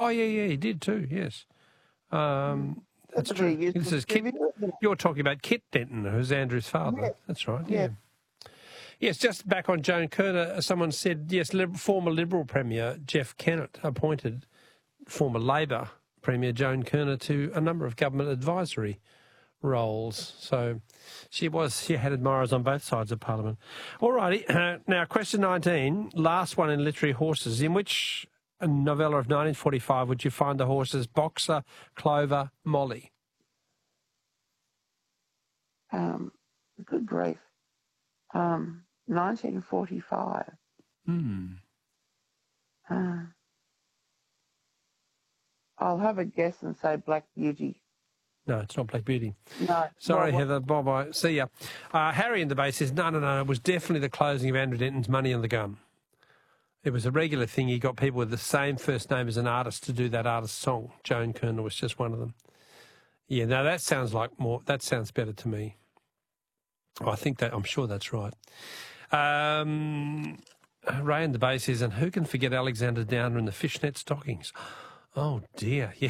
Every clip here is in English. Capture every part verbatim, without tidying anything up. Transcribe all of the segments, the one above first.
oh, yeah, yeah, he did too, yes. Um, that's That's true. very This useful is Kit, trivia, isn't it? you're talking about Kit Denton, who's Andrew's father. Yes. That's right, yeah. Yes. Yes, just back on Joan Kerner, someone said, yes, Lib- former Liberal Premier Jeff Kennett appointed former Labor Premier Joan Kerner to a number of government advisory roles. So she was, she had admirers on both sides of Parliament. All righty. Uh, now, question nineteen, last one in literary horses. In which novella of nineteen forty-five would you find the horses Boxer, Clover, Molly? Um, good grief. Um, nineteen forty-five. Hmm. Uh, I'll have a guess and say Black Beauty. No, it's not Black Beauty. No. Sorry, well, Heather. Bye-bye. See ya. Uh, Harry in the base says, no, no, no, it was definitely the closing of Andrew Denton's Money on the Gun. It was a regular thing. He got people with the same first name as an artist to do that artist's song. Joan Kerner was just one of them. Yeah, no, that sounds like more, that sounds better to me. Oh, I think that, I'm sure that's right. Um, Ray in the base says, and who can forget Alexander Downer in the fishnet stockings? Oh, dear, yeah.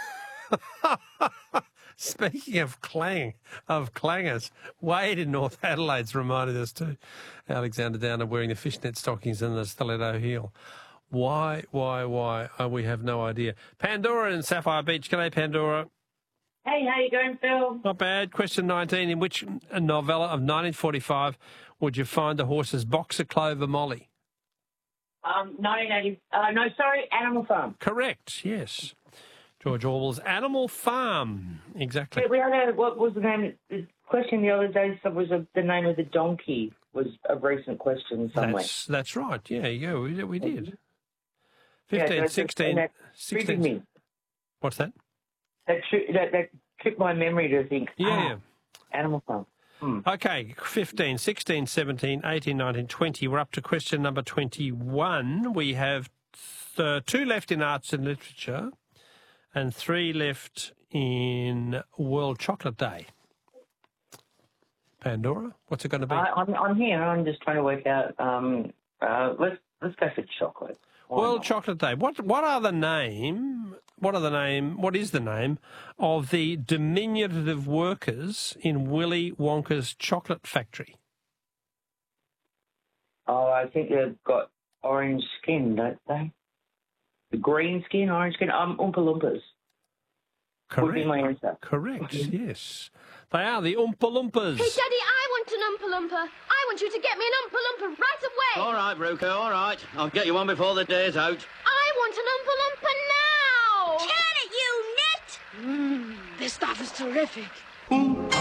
Speaking of clang, of clangers, Wade in North Adelaide's reminded us too. Alexander Downer wearing the fishnet stockings and the stiletto heel. Why, why, why? Oh, we have no idea. Pandora in Sapphire Beach. G'day, Pandora. Hey, how you going, Phil? Not bad. Question nineteen. In which novella of nineteen forty-five would you find the horses Boxer, Clover, Molly? Um, nineteen eighty. Uh, no, sorry, Animal Farm. Correct. Yes. George Orwell's Animal Farm. Exactly. Yeah, we had a, what was the name? The question the other day was a, the name of the donkey was a recent question somewhere. That's that's right. Yeah, yeah, we did. We did. Yeah, fifteen, that- sixteen, that triggered sixteen. me. What's that? That, tri- that, that tripped my memory to think, Yeah, ah, yeah. Animal Farm. Hmm. Okay, fifteen, sixteen, seventeen, eighteen, nineteen, twenty. We're up to question number twenty-one. We have th- two left in arts and literature and three left in World Chocolate Day. Pandora, what's it going to be? I, I'm, I'm here. I'm just trying to work out. Um, uh, let's let's go for chocolate. Why World not? Chocolate Day. What what are the name? What are the name? What is the name of the diminutive workers in Willy Wonka's chocolate factory? Oh, I think they've got orange skin, don't they? The green skin, orange skin. Um, Oompa Loompas. Would be my answer. Correct. Yes, they are the Oompa Loompas. Hey, Daddy, I want an Oompa Loompa. I want you to get me an Oompa Loompa right away. All right, Ruka, all right. I'll get you one before the day's out. I want an Oompa Loompa now. Can it, you nit? Mmm, this stuff is terrific.